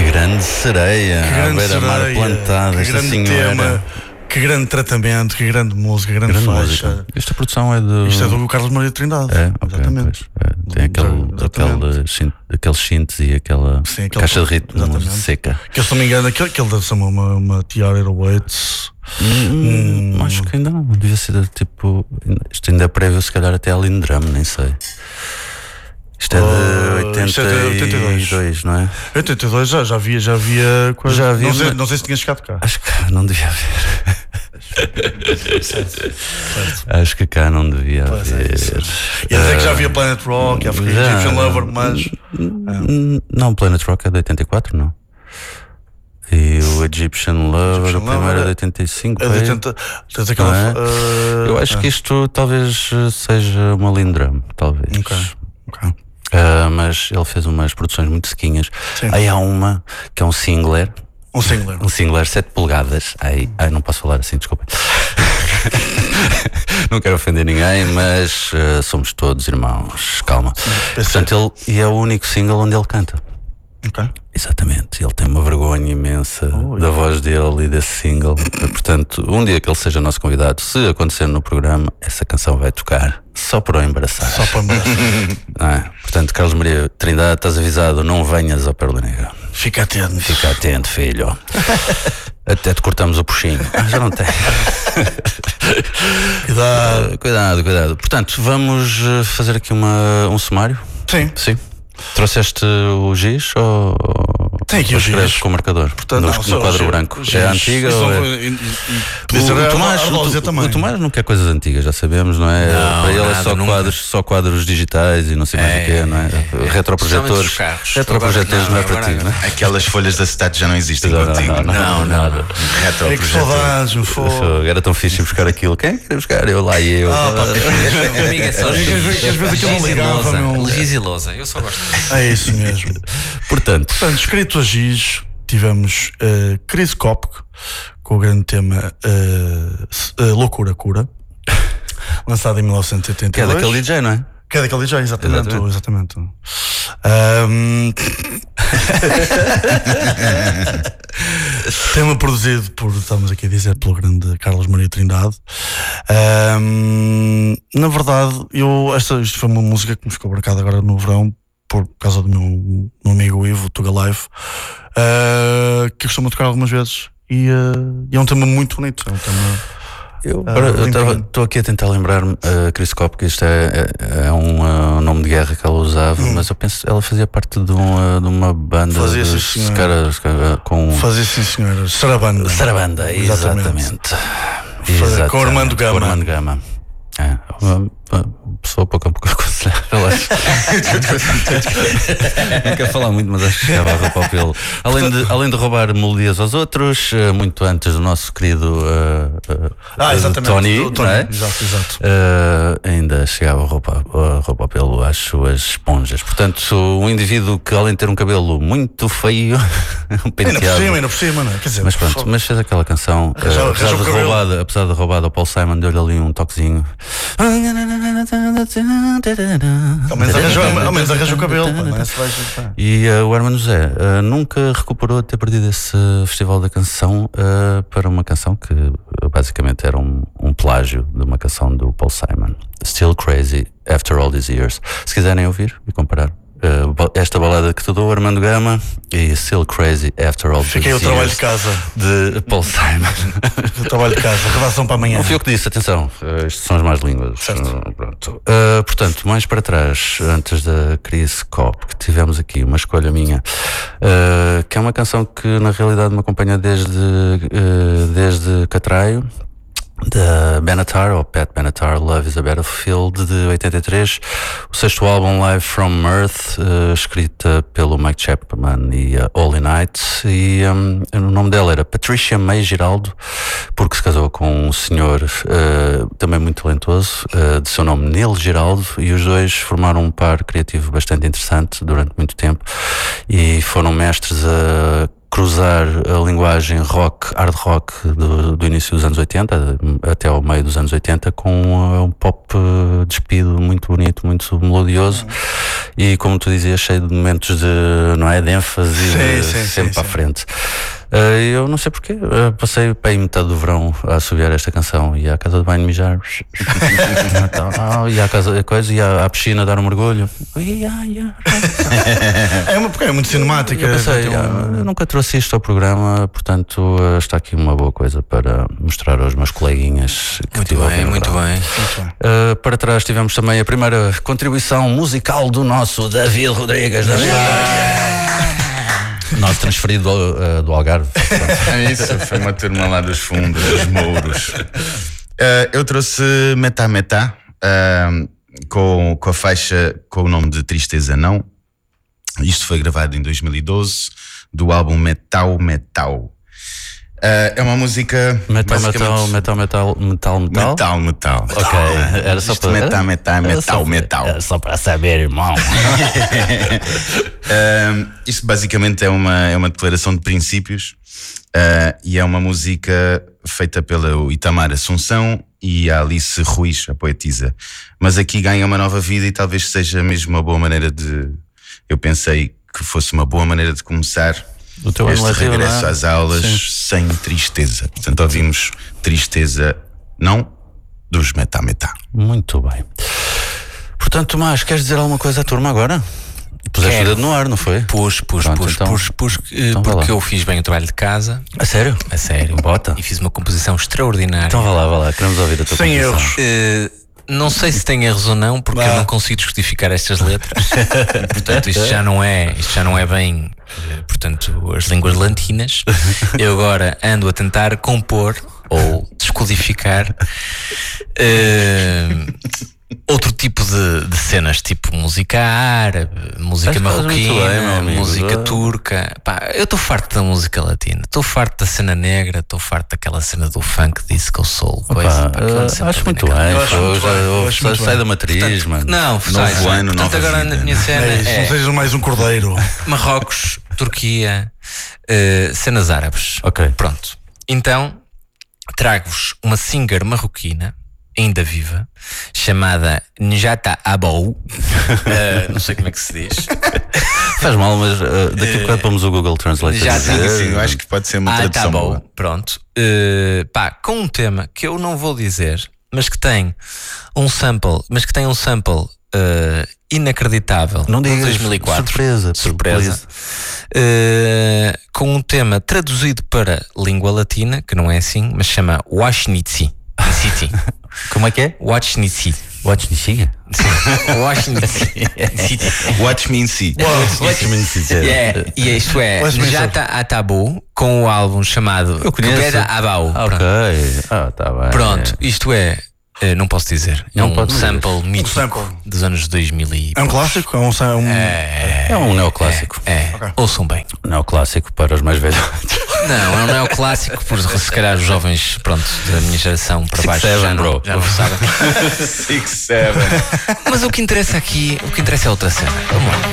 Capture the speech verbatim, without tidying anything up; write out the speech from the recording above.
grande sereia, que grande à beira-mar plantada, que esta grande senhora. tema, que grande tratamento, que grande música, grande, grande faixa. Música. Esta produção é do. Isto é do Carlos Maria Trindade. É, okay, exatamente. Pois, é, tem aquele, aquele, aqueles synths e aquela Sim, aquele caixa de ritmo exatamente. Seca. Que eu, se não me engano, aquele, aquele deve ser uma, uma T R oito oito. Hum, hum. Acho que ainda não, devia ser tipo. Isto ainda é prévio, se calhar até a Lindrum, nem sei. Isto é de oitenta e dois, não é? oitenta e dois já, já havia, já havia coisa. Já havia, não, sei, mas... não sei se tinha chegado cá. Acho que não devia haver. certo, certo. Acho que cá não devia pois haver. É, ia dizer que já havia Planet Rock, já havia Egyptian Lover, mas. Não, não, Planet Rock é de oitenta e quatro, não. E o Egyptian Lover, Egyptian o primeiro é de oitenta e cinco. É de oitenta, oitenta, aquela, é? uh, Eu acho é. que isto talvez seja uma Lindrum, talvez. Ok, ok. Uh, mas ele fez umas produções muito sequinhas. Sim. Aí há uma que é um singler. Um singler. Um singler sete polegadas. Ai, ai, não posso falar assim, desculpa. Não quero ofender ninguém, mas uh, somos todos irmãos. Calma. Sim, portanto, ele e é o único single onde ele canta. Ok. Exatamente, ele tem uma vergonha imensa oh, da yeah. voz dele e desse single. Portanto, um dia que ele seja nosso convidado, se acontecer no programa, essa canção vai tocar só para o embaraçar. Só para o embaraçar. é? Portanto, Carlos Maria Trindade, estás avisado, não venhas ao Pérola Negra. Fica atento. Fica atento, filho. Até te cortamos o puxinho. Ah, já não tem. Cuidado. Uh, cuidado, cuidado. Portanto, vamos fazer aqui uma, um sumário? Sim. Sim. Trouxeste o giz ou tem aqui o giz com o marcador? Portanto, no, não, no quadro branco. É a antiga ou é... E, e, o, o, Tomás, o, o, o Tomás não quer coisas antigas, já sabemos, não é? Não, para ele nada, é só nunca. quadros, só quadros digitais e não sei mais o é, que, não é? é, é. Retroprojetores. Retroprojetores não, não é para ti, não é? Aquelas folhas da cidade já não existem não, contigo. Não, não, não, nada. É que saudades, um fogo. Era tão fixe buscar aquilo. Quem queria buscar? Eu lá e eu. Ah, pá, amiga, é só às vezes aquilo não ligava, meu. Giz e lousa, eu só gosto disso. É isso mesmo. Portanto, Portanto, escrito a giz, tivemos uh, Chris Kopke com o grande tema uh, uh, Loucura Cura, lançado em mil novecentos e oitenta e dois. Que é daquele D J, não é? Que é daquele D J, exatamente. exatamente. exatamente. Um... tema produzido por, estamos aqui a dizer, pelo grande Carlos Maria Trindade. Um... Na verdade, eu, esta, isto foi uma música que me ficou marcada agora no verão, por causa do meu, meu amigo Ivo Tuga Live, uh, que costuma tocar algumas vezes e, uh, e é um tema muito bonito. É um tema, eu estou uh, aqui a tentar lembrar-me, uh, Chris Kopke, isto é, é, é um uh, nome de guerra que ela usava, hum. mas eu penso ela fazia parte de uma, de uma banda fazia de sim, caras com. Fazia sim, senhora. Sarabanda. Sarabanda, exatamente. exatamente. Com o Armando Gama. Com o Armando Gama. É, uma, uma pessoa pouco a pouco aconselhável, acho. Não quero falar muito, mas acho que chegava a roupa ao pelo. Além de, além de roubar melodias aos outros, muito antes do nosso querido uh, uh, ah, exatamente, Tony, do, Tony. Não é? Exato, exato. Uh, ainda chegava a roupa, a roupa ao pelo às suas esponjas. Portanto, um indivíduo que, além de ter um cabelo muito feio, um penteado. Ainda por cima, ainda por cima, não é? Quer dizer, mas pronto, mas fez aquela canção, já, uh, apesar, de roubada, apesar de roubada, o Paul Simon deu-lhe ali um toquezinho. Ao menos arranjou, ao menos arranjou o cabelo. Pá, e uh, o Hermano José uh, nunca recuperou ter perdido esse Festival da Canção uh, para uma canção que uh, basicamente era um, um plágio de uma canção do Paul Simon, Still Crazy After All These Years. Se quiserem ouvir e comparar Uh, esta balada que te dou, Armando Gama, e Still Crazy After All These Years. Fiquei o trabalho de casa de Paul Simon. O trabalho de casa, redação para amanhã. Não fui eu que disse, atenção, uh, isto são as más línguas. Uh, pronto. Uh, portanto, mais para trás, antes da Chris Kopke, que tivemos aqui uma escolha minha, uh, que é uma canção que na realidade me acompanha desde, uh, desde Catraio, da Benatar, ou Pat Benatar, Love is a Battlefield, de oitenta e três, o sexto álbum Live from Earth, uh, escrita pelo Mike Chapman e a uh, Holy Night, e um, o nome dela era Patricia May Giraldo, porque se casou com um senhor uh, também muito talentoso, uh, de seu nome Neil Giraldo, e os dois formaram um par criativo bastante interessante durante muito tempo, e foram mestres a cruzar a linguagem rock, hard rock do, do início dos anos oitenta até ao meio dos anos oitenta com um pop despido muito bonito, muito melodioso e, como tu dizias, cheio de momentos de, não é, de ênfase, sim, de, sim, sempre sim, para a sim. frente. Uh, eu não sei porquê, uh, passei para aí metade do verão a assobiar esta canção. Ia à casa de banho mijar, ah, ia à casa, coisa, ia à piscina dar um mergulho. É, uma, porque é muito cinemática. Eu pensei, tem um- ah, eu nunca trouxe isto ao programa, portanto uh, está aqui uma boa coisa para mostrar aos meus coleguinhas que Muito tive a bem, ouvir no muito verão. bem. Muito bem. Uh, para trás tivemos também a primeira contribuição musical do nosso David Rodrigues. David. Nosso transferido do, uh, do Algarve. É isso, foi uma turma lá dos fundos, dos mouros. Eh, eu trouxe Metá Metá, eh, com, com a faixa com o nome de Tristeza Não. Isto foi gravado em dois mil e doze, do álbum Metal Metal. Eh, é uma música. Metal, metal, basicamente- metal, metal, metal, metal. Metal, metal. Ok, era só Isto para. Metá Metá, era metal, só- metal. Era só para saber, irmão. Uh, isto basicamente é uma, é uma declaração de princípios uh, e é uma música feita pelo Itamar Assunção e a Alice Ruiz, a poetisa. Mas aqui ganha uma nova vida e talvez seja mesmo uma boa maneira de. Eu pensei que fosse uma boa maneira de começar O teu este ano letivo, regresso não é? às aulas Sim. sem tristeza. Portanto, ouvimos Tristeza Não dos Metá Metá. Muito bem. Portanto, Tomás, queres dizer alguma coisa à turma agora? Puseste o Quero. dedo no ar, não foi? Pus, pus, Pronto, pus, então- pus, pus, eh, então vá porque lá. eu fiz bem o trabalho de casa, A sério? a sério. Bota. E fiz uma composição extraordinária. Então vá lá, vá lá, queremos ouvir a tua Sem composição. erros. Eh, não sei se tem erros ou não, porque Vá. eu não consigo justificar estas letras. Portanto, isto já não é, isto já não é bem, eh, portanto, as línguas latinas. Eu agora ando a tentar compor ou descodificar eh, outro tipo de, de cenas, tipo música árabe, música Acho que fazes muito marroquina, bem, meu amigo. música Ah. turca. Pá, eu estou farto da música latina, estou farto da cena negra, estou farto daquela cena do funk, disco soul, coisa. Pá, Pá, aquilo uh, anda sempre acho ali muito naquela- bem. Eu acho pô, muito já- bem, eu eu- acho sai- muito sai bem. da matriz, mano. Não, Novo sai, sai. ano, Portanto, nova agora vida. a minha cena É isso, é não sejas mais um cordeiro. Marrocos, Turquia, eh, cenas árabes. Ok. Pronto. Então, trago-vos uma singer marroquina, ainda viva, chamada Njata Abou. Eh, não sei como é que se diz. Faz mal, mas uh, daqui a bocado pomos o Google Translate. Já a Sim, dizer. sim, eu acho que pode ser uma Ah, tradução tá bom. boa. Pronto. Eh, pá, com um tema que eu não vou dizer, mas que tem um sample, mas que tem um sample eh, inacreditável. Não de digas. dois mil e quatro. Surpresa. Surpresa. Uh, com um tema traduzido para língua latina, que não é assim, mas chama Washnitsi. City. Como é que é? Washnitsi. Watch me siga. Washnitsi. Watch Me and See. Watch me siga. Yeah. E isto é Westminster. Jata Atabu, com o álbum chamado Eu conheço. Kebeda Abau. Ah, ok. Ah, tá bem. Pronto, isto é. eh, Não posso dizer. É Não um pode dizer. sample mítico sample. dos anos dois mil e. É um clássico? É um. É um... É um neoclássico. É, ouçam bem. Neoclássico para os mais velhos. Não, é um neoclássico, por se calhar os jovens, pronto, da minha geração para Six baixo seven, já, não, bro. já não sabem. Six, seven. Mas o que interessa aqui, o que interessa é outra cena. Vamos lá.